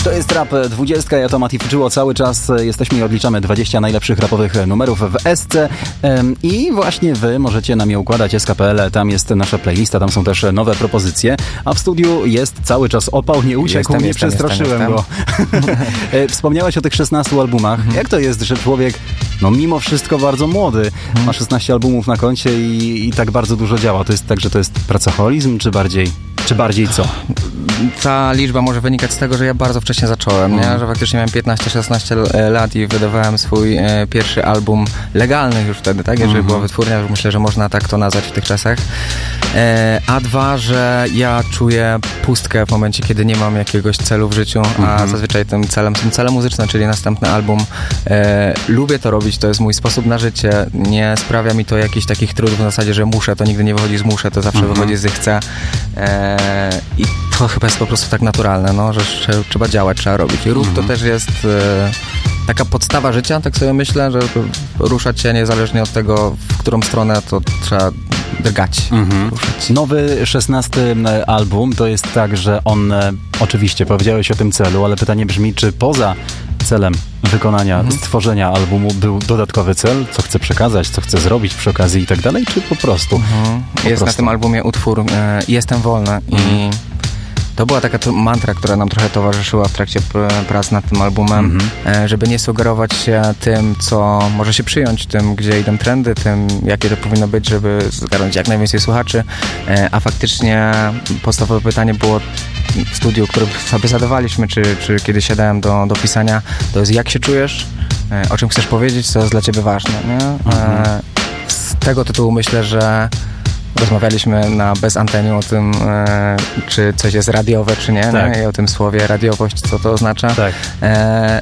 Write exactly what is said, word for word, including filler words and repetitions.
To jest Rap dwadzieścia, ja to Mati Fuczyło. Cały czas jesteśmy i odliczamy dwadzieścia najlepszych rapowych numerów w S C i właśnie wy możecie nam je układać S K P L, tam jest nasza playlista, tam są też nowe propozycje, a w studiu jest cały czas opał, nie uciekł, jestem, nie jestem, przestraszyłem jestem, go. Jestem. Wspomniałeś o tych szesnastu albumach. Mhm. Jak to jest, że człowiek, no mimo wszystko bardzo młody, mhm. ma szesnaście albumów na koncie i, i tak bardzo dużo działa? To jest tak, że to jest pracoholizm, czy bardziej, czy bardziej co? Ta liczba może wynikać z tego, że ja bardzo wcześnie zacząłem, nie? Że faktycznie miałem piętnaście szesnaście lat i wydawałem swój e, pierwszy album legalny już wtedy, tak? Jeżeli mm-hmm. była wytwórnia, myślę, że można tak to nazwać w tych czasach. E, a dwa, że ja czuję pustkę w momencie, kiedy nie mam jakiegoś celu w życiu, mm-hmm. a zazwyczaj tym celem są cele muzyczne, czyli następny album. E, lubię to robić, to jest mój sposób na życie. Nie sprawia mi to jakichś takich trudów w zasadzie, że muszę, to nigdy nie wychodzi z muszę, to zawsze mm-hmm. wychodzi z chcę. E, I to chyba jest po prostu tak naturalne, no, że trzeba działać, trzeba robić. I ruch mm-hmm. to też jest e, taka podstawa życia, tak sobie myślę, że ruszać się niezależnie od tego, w którą stronę, to trzeba drgać. Mm-hmm. Ruszać. Nowy szesnasty album to jest tak, że on, oczywiście powiedziałeś o tym celu, ale pytanie brzmi, czy poza celem wykonania, mhm. stworzenia albumu był dodatkowy cel, co chce przekazać, co chce zrobić przy okazji i tak dalej, czy po prostu? Mhm. Po jest prostu. Na tym albumie utwór e, Jestem wolny mhm. i to była taka mantra, która nam trochę towarzyszyła w trakcie prac nad tym albumem, mm-hmm. żeby nie sugerować się tym, co może się przyjąć, tym, gdzie idą trendy, tym, jakie to powinno być, żeby zgarnąć jak najwięcej słuchaczy, a faktycznie podstawowe pytanie było w studiu, które sobie zadawaliśmy, czy, czy kiedy siadałem do, do pisania, to jest jak się czujesz, o czym chcesz powiedzieć, co jest dla ciebie ważne. Nie? Mm-hmm. Z tego tytułu myślę, że rozmawialiśmy na bez anteniu o tym, e, czy coś jest radiowe, czy nie, tak. nie, i o tym słowie radiowość, co to oznacza. Tak. E,